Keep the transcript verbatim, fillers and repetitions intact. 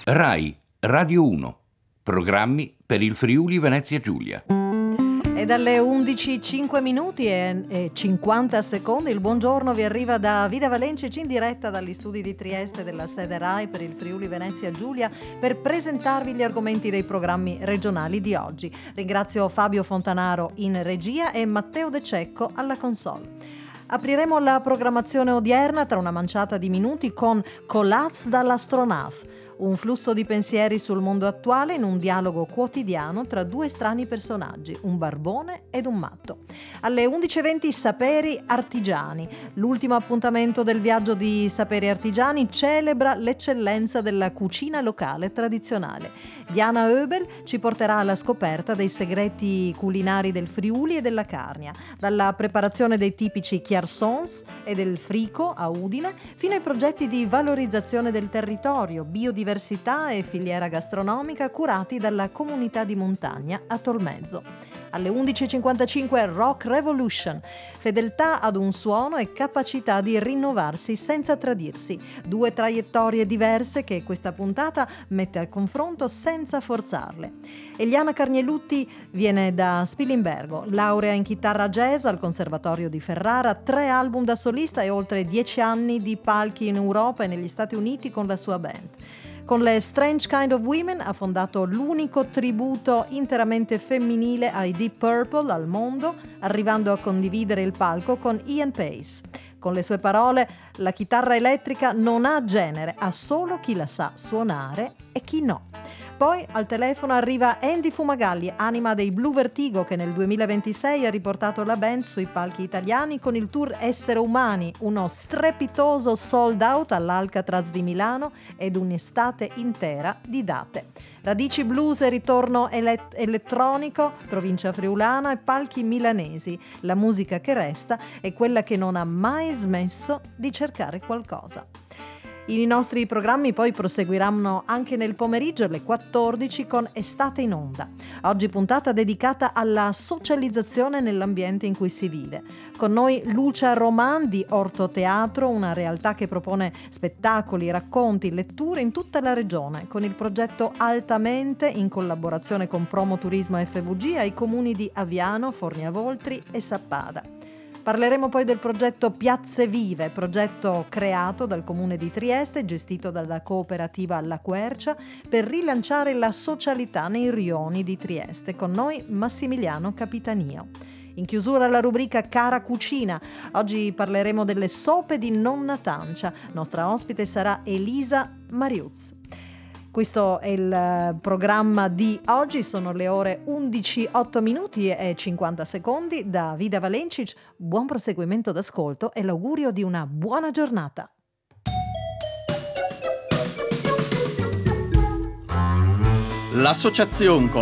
Rai Radio uno. Programmi per il Friuli Venezia Giulia. E dalle undici e cinque minuti e cinquanta secondi il buongiorno vi arriva da Vida Valencic in diretta dagli studi di Trieste della sede Rai per il Friuli Venezia Giulia per presentarvi gli argomenti dei programmi regionali di oggi. Ringrazio Fabio Fontanaro in regia e Matteo De Cecco alla console. Apriremo la programmazione odierna tra una manciata di minuti con Colaz dall'astronaf, un flusso di pensieri sul mondo attuale in un dialogo quotidiano tra due strani personaggi, un barbone ed un matto. Alle undici e venti Saperi Artigiani. L'ultimo appuntamento del viaggio di Saperi Artigiani celebra l'eccellenza della cucina locale tradizionale. Diana Oebel ci porterà alla scoperta dei segreti culinari del Friuli e della Carnia, dalla preparazione dei tipici chiarsons e del frico a Udine, fino ai progetti di valorizzazione del territorio, biodiversità e filiera gastronomica curati dalla comunità di montagna a Tolmezzo. Alle undici e cinquantacinque Rock Revolution, fedeltà ad un suono e capacità di rinnovarsi senza tradirsi, due traiettorie diverse che questa puntata mette al confronto senza forzarle. Eliana Carnielutti viene da Spilimbergo, laurea in chitarra jazz al Conservatorio di Ferrara, tre album da solista e oltre dieci anni di palchi in Europa e negli Stati Uniti con la sua band. Con le Strange Kind of Women ha fondato l'unico tributo interamente femminile ai Deep Purple al mondo, arrivando a condividere il palco con Ian Pace. Con le sue parole, la chitarra elettrica non ha genere, ha solo chi la sa suonare e chi no. Poi al telefono arriva Andy Fumagalli, anima dei Blue Vertigo, che nel duemilaventisei ha riportato la band sui palchi italiani con il tour Essere Umani, uno strepitoso sold out all'Alcatraz di Milano ed un'estate intera di date. Radici blues e ritorno ele- elettronico, provincia friulana e palchi milanesi. La musica che resta è quella che non ha mai smesso di cercare qualcosa. I nostri programmi poi proseguiranno anche nel pomeriggio alle quattordici con Estate in Onda. Oggi puntata dedicata alla socializzazione nell'ambiente in cui si vive. Con noi Lucia Roman di Orto Teatro, una realtà che propone spettacoli, racconti, letture in tutta la regione, con il progetto Altamente in collaborazione con Promo Turismo F V G ai comuni di Aviano, Forniavoltri e Sappada. Parleremo poi del progetto Piazze Vive, progetto creato dal Comune di Trieste, gestito dalla cooperativa La Quercia, per rilanciare la socialità nei rioni di Trieste. Con noi Massimiliano Capitanio. In chiusura la rubrica Cara Cucina. Oggi parleremo delle sope di nonna Tancia. Nostra ospite sarà Elisa Mariuz. Questo è il programma di oggi, sono le ore undici e otto minuti e cinquanta secondi. Da Vida Valencic, buon proseguimento d'ascolto e l'augurio di una buona giornata. L'associazione